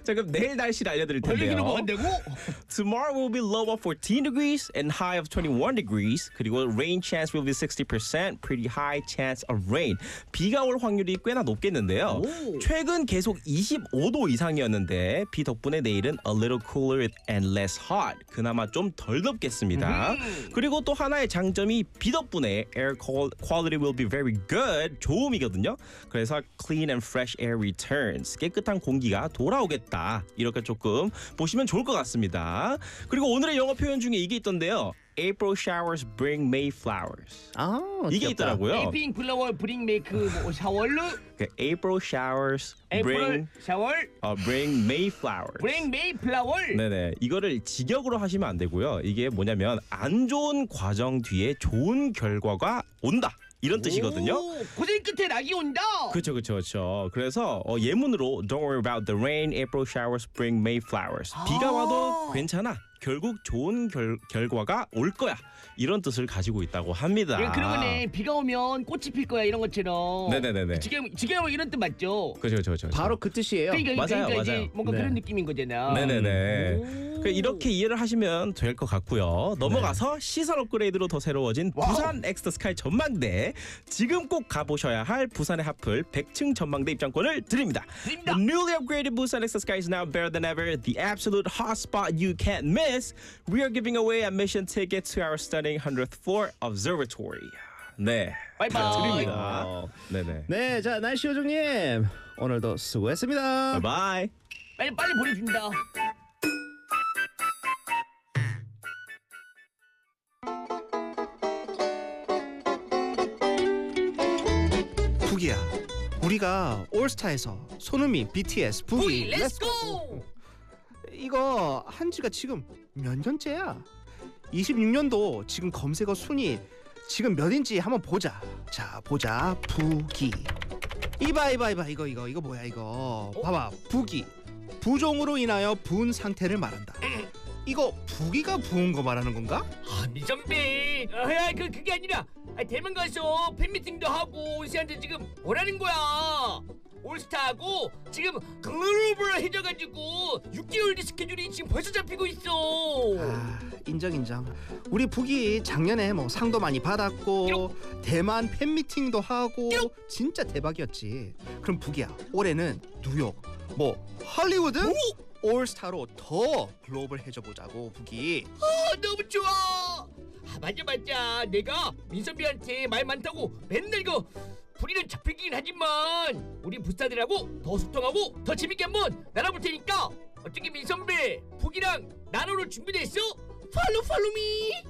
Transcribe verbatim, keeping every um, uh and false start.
자, 그럼 내일 날씨를 알려드릴 얘기는 텐데요. 뭐 한다고? Tomorrow will be low of fourteen degrees and high of twenty-one degrees. 그리고 rain chance will be sixty percent, pretty high chance of rain. 비가 올 확률이 꽤나 높겠는데요. 오. 최근 계속 이십오 도 이상이었는데 비 덕분에 내일은 a little cooler and less hot. 그나마 좀 덜 덥겠습니다. 음. 그리고 또 하나의 장점이 비 덕분에 air quality will be very good. 좋음이거든요. 그래서 clean and fresh air returns. 깨끗한 공기가 돌아오겠다. 이렇게 조금 보시면 좋을 것 같습니다. 그리고 오늘의 영어 표현 중에 이게 있던데요. April showers bring May flowers. 아, 이게 귀엽다. 있더라고요. 에이핑 플라워 브링 메이크 뭐 샤월로 그 April showers 에이프릴 bring 샤월 어, bring May flowers. 브링 메이 플라워. 네네. 이거를 직역으로 하시면 안 되고요. 이게 뭐냐면 안 좋은 과정 뒤에 좋은 결과가 온다. 이런 뜻이거든요. 오, 고생 끝에 낙이 온다. 그렇죠, 그렇죠, 그렇죠. 그래서 어, 예문으로 Don't worry about the rain, April showers bring May flowers. 비가 와도 괜찮아. 결국 좋은 결, 결과가 올 거야. 이런 뜻을 가지고 있다고 합니다. 예, 그런 거네. 비가 오면 꽃이 필 거야 이런 것처럼. 네네네네. 지금 지금 이런 뜻 맞죠? 그렇죠, 그렇죠, 그렇죠. 바로 그 뜻이에요. 그러니까, 맞아요, 그러니까 이제 맞아요. 뭔가 네. 그런 느낌인 거잖아. 네네네. 오. 그 이렇게 이해를 하시면 될 것 같고요. 넘어가서 시선 업그레이드로 더 새로워진 와우. 부산 엑스터 스카이 전망대. 지금 꼭 가보셔야 할 부산의 하플 백 층 전망대 입장권을 드립니다. 드립니다. The newly upgraded Busan Extra Sky is now better than ever. The absolute hot spot you can't miss. We are giving away admission tickets to our stunning hundredth floor observatory. 네, 바이바이. 다 드립니다. 어. 네네. 네, 자 날씨 요정님 오늘도 수고했습니다. 바이바이. 빨리 빨리 보내준다. 부기야, 우리가 올스타에서 손흥민, 비티에스, 부기, 부기 렛츠고. 이거 한지가 지금 몇 년째야? 이십육 년도 지금 검색어 순위 지금 몇인지 한번 보자. 자, 보자. 부기. 이봐 이봐 이봐 이거 이거 이거 뭐야 이거. 봐봐. 부기. 부종으로 인하여 부은 상태를 말한다. 이거 부기가 부은 거 말하는 건가? 아, 미선배. 아, 그 그게 아니라 아, 대만 가서 팬미팅도 하고 온씨한테 지금 뭐라는 거야? 올스타하고 지금 글로벌해져가지고 육 개월 뒤 스케줄이 지금 벌써 잡히고 있어. 아, 인정 인정. 우리 북이 작년에 뭐 상도 많이 받았고 대만 팬미팅도 하고 진짜 대박이었지. 그럼 북이야, 올해는 뉴욕, 뭐 할리우드, 올스타로 더 글로벌해져 보자고 북이. 아, 너무 좋아. 아, 맞아 맞아. 내가 민선비한테 말 많다고 맨날 이거 불이는 잡히긴 하지만 우리 부스타들하고 더 소통하고 더 재밌게 한번 날아볼 테니까 어떻게 민선배 북이랑 나노로 준비됐어? 팔로 팔로미.